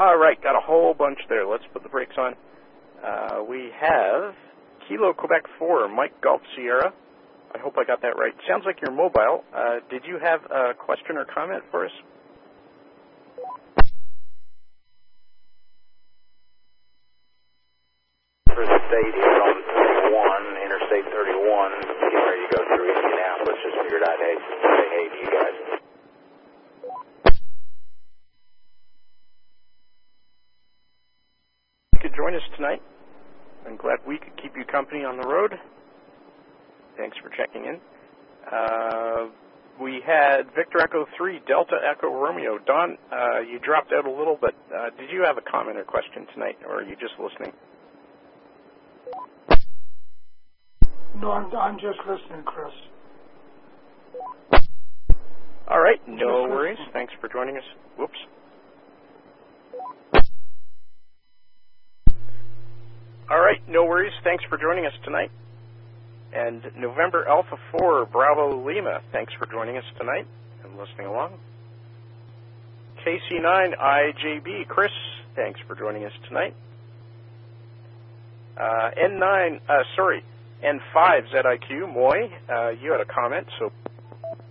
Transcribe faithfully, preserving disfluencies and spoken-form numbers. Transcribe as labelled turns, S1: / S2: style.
S1: All right, got a whole bunch there. Let's put the brakes on. Uh, we have Kilo Quebec four, Mike Golf Sierra. I hope I got that right. Sounds like you're mobile. Uh, did you have a question or comment for us?
S2: For the state here on thirty-one, Interstate thirty-one, getting ready to go through Indianapolis. Just figured I'd hey, say hey to you guys.
S1: You could join us tonight. I'm glad we could keep you company on the road. Thanks for checking in. Uh, we had Victor Echo three, Delta Echo Romeo. Don, uh, you dropped out a little, but uh, did you have a comment or question tonight, or are you just listening?
S3: No, I'm, I'm just listening, Chris.
S1: All right, no worries. Thanks for joining us. Whoops. All right, no worries. Thanks for joining us tonight. And November Alpha four, Bravo Lima, thanks for joining us tonight and listening along. K C nine, I J B, Chris, thanks for joining us tonight. Uh, N nine, uh, sorry, N five, Z I Q, Moy, uh, you had a comment, so